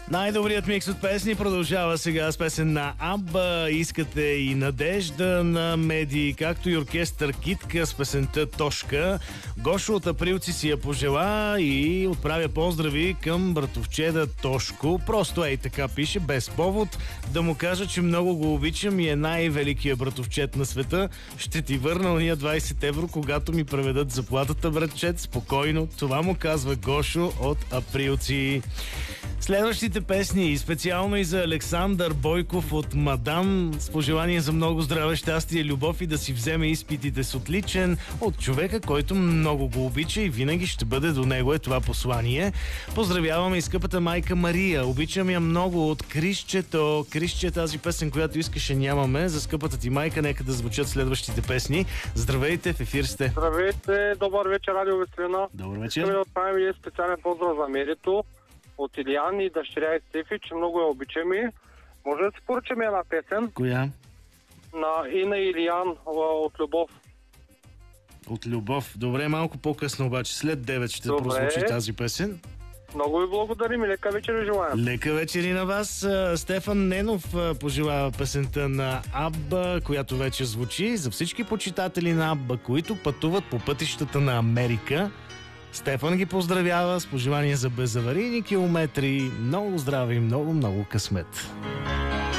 Най-добрият микс от песни продължава сега с песен на Абба. Искате и Надежда на Меди, както и оркестър Китка с песента Тошка. Гошо от Априлци си я пожела и отправя поздрави към братовчеда Тошко. Просто ей така пише, без повод. Да му кажа, че много го обичам и е най-великият братовчет на света. Ще ти върна уния 20 евро, когато ми преведат заплатата, братчет. Спокойно. Това му казва Гошо от Априлци. Следващите песни, специално и за Александър Бойков от Мадам, с пожелание за много здраве, щастие, любов и да си вземе изпитите с отличен от човека, който много го обича и винаги ще бъде до него, е това послание. Поздравяваме и скъпата майка Мария. Обичам я много от Крисчето. Крисче, тази песен, която искаше, нямаме. За скъпата ти майка нека да звучат следващите песни. Здравейте, в ефир сте. Здравейте, добър вечер, Радио Веселина. Добър вечер. Искаме да отправим и специален поздрав за Мерито от Илиян и дъщеря и Стефи, че много я обичаме. Може да си поръчаме една песен? Коя? На Илиян от Любов. От Любов. Добре, малко по-късно обаче. След 9 ще прозвучи тази песен. Много ви благодарим и лека вечер ви желаем. Лека вечер и на вас. Стефан Ненов пожелава песента на Абба, която вече звучи. За всички почитатели на Абба, които пътуват по пътищата на Америка, Стефан ги поздравява с пожелание за безаварийни километри, много здраве и много късмет.